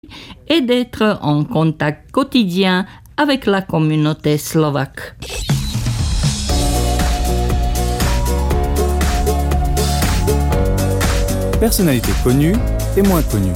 et d'être en contact quotidien avec la communauté slovaque. Personnalités connues et moins connues.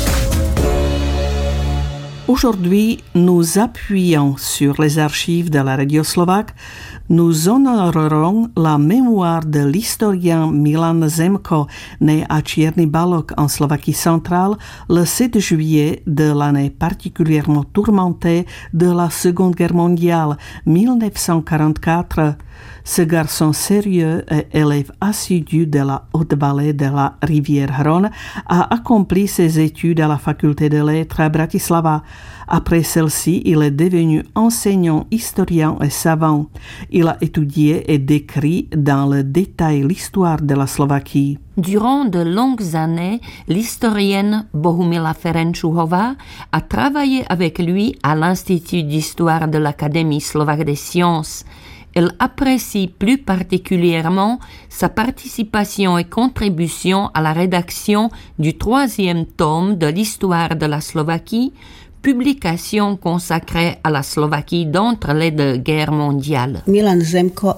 Aujourd'hui, nous appuyons sur les archives de la radio slovaque. Nous honorerons la mémoire de l'historien Milan Zemko, né à Čierny Balog en Slovaquie centrale le 7 juillet de l'année particulièrement tourmentée de la Seconde Guerre mondiale, 1944. Ce garçon sérieux et élève assidu de la haute vallée de la rivière Hron a accompli ses études à la faculté de lettres à Bratislava. Après celle-ci, il est devenu enseignant, historien et savant. Il a étudié et décrit dans le détail l'histoire de la Slovaquie. Durant de longues années, l'historienne Bohumila Ferenčuhová a travaillé avec lui à l'Institut d'histoire de l'Académie slovaque des sciences. Elle apprécie plus particulièrement sa participation et contribution à la rédaction du 3e tome de l'histoire de la Slovaquie, publication consacrée à la Slovaquie d'entre les deux guerres mondiales. Milan Zemko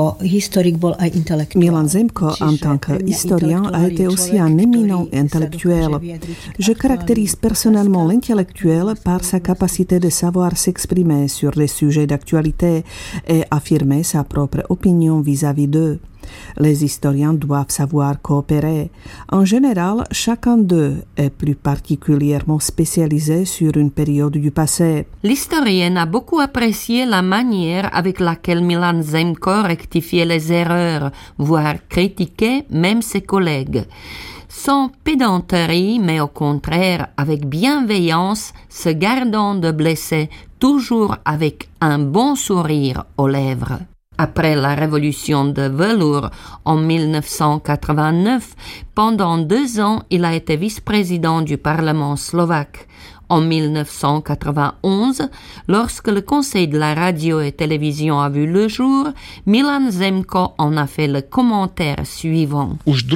en tant qu'historien a été aussi un éminent intellectuel. Je caractérise personnellement l'intellectuel par sa capacité de savoir s'exprimer sur des sujets d'actualité et affirmer sa propre opinion vis-à-vis d'eux. Les historiens doivent savoir coopérer. En général, chacun d'eux est plus particulièrement spécialisé sur une période du passé. L'historienne a beaucoup apprécié la manière avec laquelle Milan Zemko rectifiait les erreurs, voire critiquait même ses collègues. Sans pédanterie, mais au contraire avec bienveillance, se gardant de blesser, toujours avec un bon sourire aux lèvres. Après la révolution de velours en 1989, pendant 2 ans, il a été vice-président du Parlement slovaque. En 1991, lorsque le Conseil de la radio et télévision a vu le jour, Milan Zemko en a fait le commentaire suivant.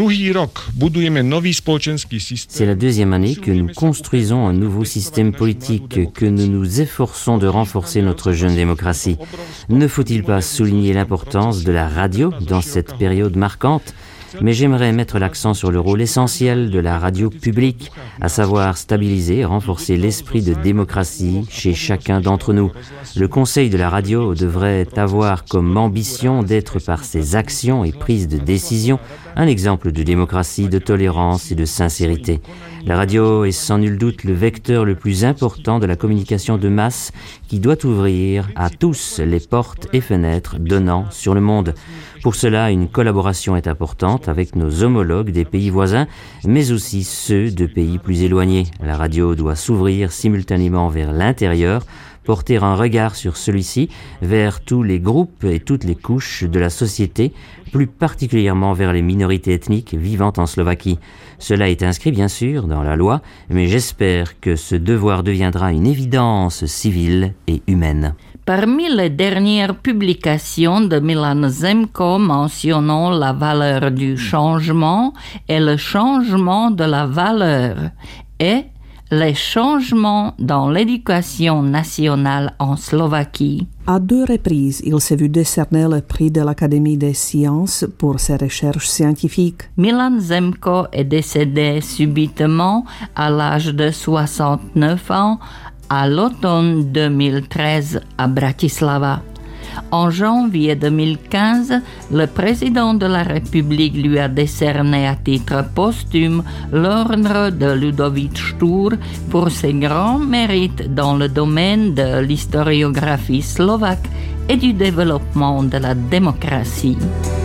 C'est la 2e année que nous construisons un nouveau système politique, que nous nous efforçons de renforcer notre jeune démocratie. Ne faut-il pas souligner l'importance de la radio dans cette période marquante ? Mais j'aimerais mettre l'accent sur le rôle essentiel de la radio publique, à savoir stabiliser et renforcer l'esprit de démocratie chez chacun d'entre nous. Le Conseil de la radio devrait avoir comme ambition d'être par ses actions et prises de décision un exemple de démocratie, de tolérance et de sincérité. La radio est sans nul doute le vecteur le plus important de la communication de masse qui doit ouvrir à tous les portes et fenêtres donnant sur le monde. Pour cela, une collaboration est importante avec nos homologues des pays voisins, mais aussi ceux de pays plus éloignés. La radio doit s'ouvrir simultanément vers l'intérieur, porter un regard sur celui-ci, vers tous les groupes et toutes les couches de la société, plus particulièrement vers les minorités ethniques vivant en Slovaquie. Cela est inscrit bien sûr dans la loi, mais j'espère que ce devoir deviendra une évidence civile et humaine. Parmi les dernières publications de Milan Zemko mentionnant la valeur du changement et le changement de la valeur et les changements dans l'éducation nationale en Slovaquie. À 2 reprises, il s'est vu décerner le prix de l'Académie des sciences pour ses recherches scientifiques. Milan Zemko est décédé subitement à l'âge de 69 ans à l'automne 2013 à Bratislava. En janvier 2015, le président de la République lui a décerné à titre posthume l'ordre de Ľudovít Štúr pour ses grands mérites dans le domaine de l'historiographie slovaque et du développement de la démocratie.